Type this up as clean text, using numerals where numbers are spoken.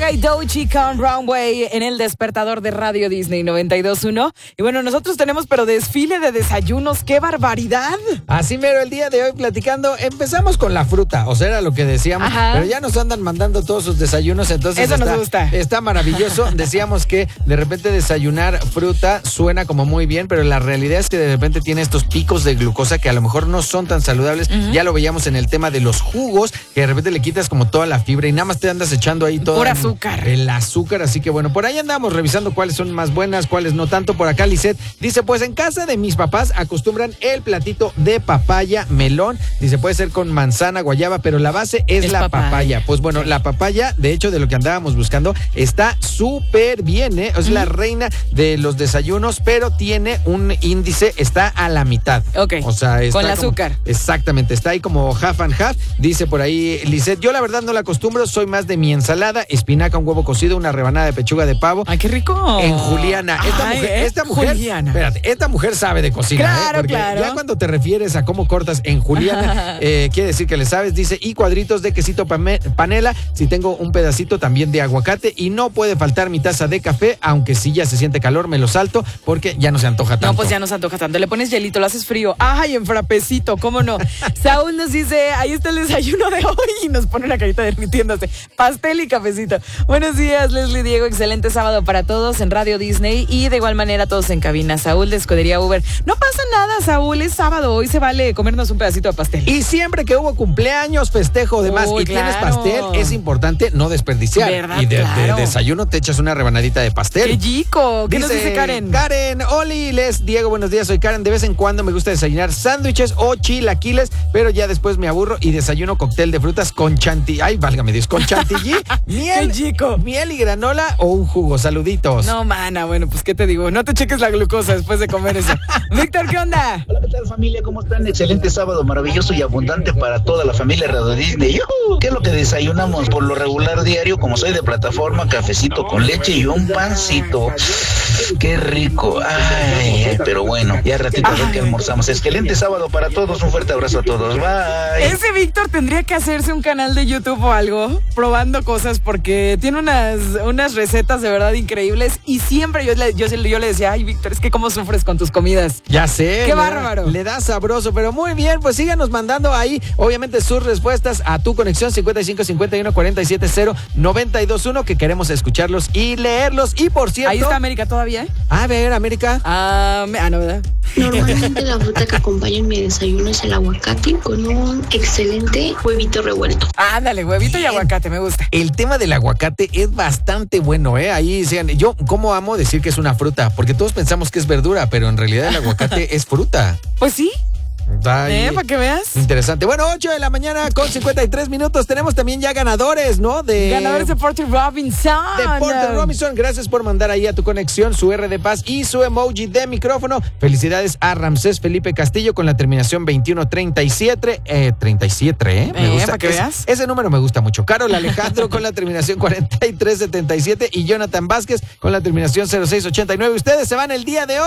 Olivia y Doechii con Runway en el despertador de Radio Disney 92.1. Y bueno, nosotros tenemos pero desfile de desayunos. ¡Qué barbaridad! Así mero, el día de hoy platicando, empezamos con la fruta, o sea, era lo que decíamos. Ajá. Pero ya nos andan mandando todos sus desayunos, entonces eso nos gusta. Está maravilloso. Decíamos que de repente desayunar fruta suena como muy bien, pero la realidad es que de repente tiene estos picos de glucosa que a lo mejor no son tan saludables. Ya lo veíamos en el tema de los jugos, que de repente le quitas como toda la fibra y nada más te andas echando ahí todo por azúcar. El azúcar, así que bueno, por ahí andamos revisando cuáles son más buenas, cuáles no tanto. Por acá Lisette dice, pues en casa de mis papás acostumbran el platito de papaya melón. Dice, puede ser con manzana, guayaba, pero la base es la papaya. Pues bueno, la papaya, de hecho, de lo que andábamos buscando, está súper bien, ¿eh? Es la reina de los desayunos, pero tiene un índice, está a la mitad. Ok, o sea, está con el azúcar. Exactamente, está ahí como half and half. Dice por ahí Lisette, yo la verdad no la acostumbro, soy más de mi ensalada, espinaca, un huevo cocido, una rebanada de pechuga de pavo. ¡Ay, qué rico! En juliana. Esta mujer, Juliana. Espérate, esta mujer sabe de cocina. Claro, porque claro. ya cuando te refieres a cómo cortas en juliana, quiere decir que le sabes. Dice, y cuadritos de quesito panela, si tengo un pedacito también de aguacate, y no puede faltar mi taza de café, aunque si ya se siente calor, me lo salto, porque ya no se antoja tanto. No, pues ya no se antoja tanto. Le pones hielito, lo haces frío. ¡Ay, en frapecito! ¿Cómo no? Saúl nos dice, ahí está el desayuno de hoy, y nos pone una carita derritiéndose. Pastel y cafecito. Buenos días, Leslie, Diego. Excelente sábado para todos en Radio Disney y de igual manera todos en cabina. Saúl de Escudería Uber. No pasa nada, Saúl, es sábado. Hoy se vale comernos un pedacito de pastel. Y siempre que hubo cumpleaños, festejo, demás, y tienes pastel, es importante no desperdiciar. ¿Verdad? Y de Claro. desayuno te echas una rebanadita de pastel. ¡Qué chico! ¿Qué nos dice Karen? Karen, Oli, Diego, buenos días, soy Karen. De vez en cuando me gusta desayunar sándwiches o chilaquiles, pero ya después me aburro y desayuno cóctel de frutas con chantilly. Ay, válgame Dios, con chantilly, miel, ¡Qué chico! miel y granola o un jugo. Saluditos. No, mana, bueno, pues, ¿qué te digo? No te cheques la glucosa después de comer eso. Víctor, ¿qué onda? Hola, ¿qué tal, familia? ¿Cómo están? Excelente sábado, maravilloso y abundante para toda la familia Radio Disney. ¡Yuhu! ¿Qué es lo que desayunamos por lo regular diario? Como soy de plataforma, cafecito con leche y un pancito. ¡Qué rico! Ay, pero bueno, ya ratito a ver qué almorzamos. Excelente sábado para todos, un fuerte abrazo a todos. Bye. Ese Víctor tendría que hacerse un canal de YouTube o algo, probando cosas, porque tiene unas recetas de verdad increíbles y siempre yo le decía, ay, Víctor, es que cómo sufres con tus comidas. Ya sé. ¡Qué bárbaro! Le da sabroso, pero muy bien, pues síganos mandando ahí, obviamente, sus respuestas a tu conexión 55 51 47 0 921, que queremos escucharlos y leerlos. Y por cierto... Ahí está América todavía, ¿eh? A ver, América. No, ¿verdad? Normalmente la fruta que acompaña en mi desayuno es el aguacate con un excelente huevito revuelto. Ándale, huevito y aguacate, me gusta. El tema del aguacate es bastante bueno, ¿eh? Ahí decían, yo cómo amo decir que es una fruta, porque todos pensamos que es verdura, pero en realidad el aguacate es fruta. Pues sí. Ay, Para que veas. interesante. Bueno, 8 de la mañana con 53 minutos. Tenemos también ya ganadores, ¿no? Ganadores de Porter Robinson. De Porter Robinson. Gracias por mandar ahí a tu conexión su R de paz y su emoji de micrófono. Felicidades a Ramsés Felipe Castillo con la terminación 2137. 37, me gusta. Para que veas. Ese número me gusta mucho. Carol Alejandro con la terminación 4377 y Jonathan Vázquez con la terminación 0689. Ustedes se van el día de hoy.